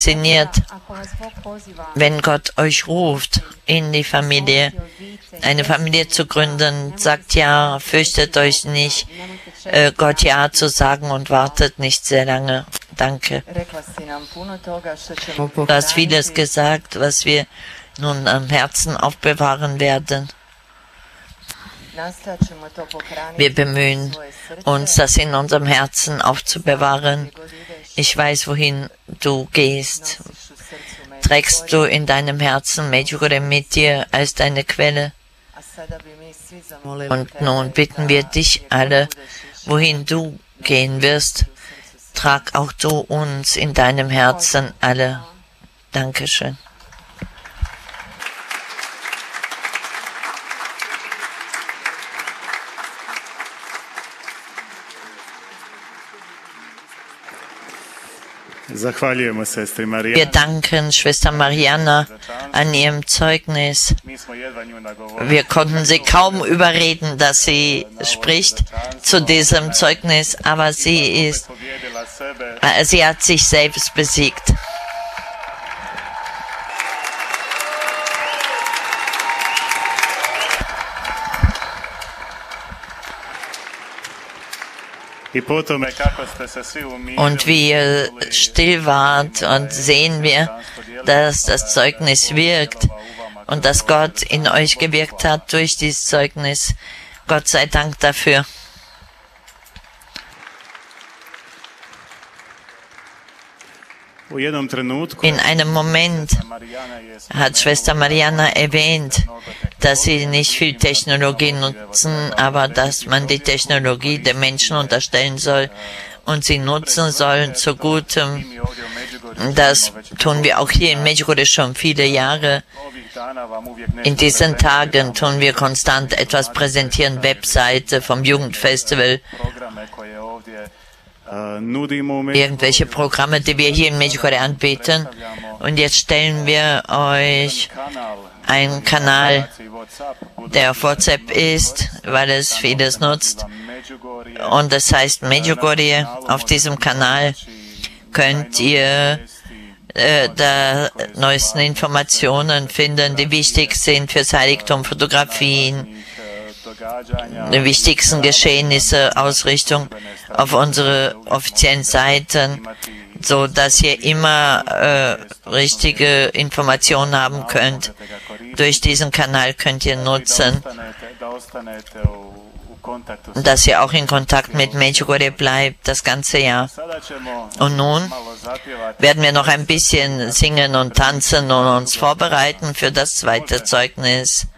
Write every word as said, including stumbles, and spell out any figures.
fasziniert, wenn Gott euch ruft in die Familie, eine Familie zu gründen, sagt ja, fürchtet euch nicht, äh, Gott ja zu sagen und wartet nicht sehr lange. Danke. Du hast vieles gesagt, was wir nun am Herzen aufbewahren werden. Wir bemühen uns, das in unserem Herzen aufzubewahren. Ich weiß, wohin du gehst. Trägst du in deinem Herzen Medjugorje mit dir als deine Quelle? Und nun bitten wir dich alle, wohin du gehen wirst, trag auch du uns in deinem Herzen alle. Dankeschön. Wir danken Schwester Mariana an ihrem Zeugnis. Wir konnten sie kaum überreden, dass sie spricht zu diesem Zeugnis, aber sie ist, sie hat sich selbst besiegt. Und wie ihr still wart und sehen wir, dass das Zeugnis wirkt und dass Gott in euch gewirkt hat durch dieses Zeugnis. Gott sei Dank dafür. In einem Moment hat Schwester Mariana erwähnt, dass sie nicht viel Technologie nutzen, aber dass man die Technologie den Menschen unterstellen soll und sie nutzen sollen zu Gutem. Das tun wir auch hier in Medjugorje schon viele Jahre. In diesen Tagen tun wir konstant etwas präsentieren, Webseite vom Jugendfestival, irgendwelche Programme, die wir hier in Medjugorje anbieten. Und jetzt stellen wir euch einen Kanal, der auf WhatsApp ist, weil es vieles nutzt. Und das heißt Medjugorje. Auf diesem Kanal könnt ihr äh, der neuesten Informationen finden, die wichtig sind fürs Heiligtum, Fotografien, die wichtigsten Geschehnisse, Ausrichtung auf unsere offiziellen Seiten, so dass ihr immer äh, richtige Informationen haben könnt. Durch diesen Kanal könnt ihr nutzen, dass ihr auch in Kontakt mit Medjugorje bleibt, das ganze Jahr. Und nun werden wir noch ein bisschen singen und tanzen und uns vorbereiten für das zweite Zeugnis.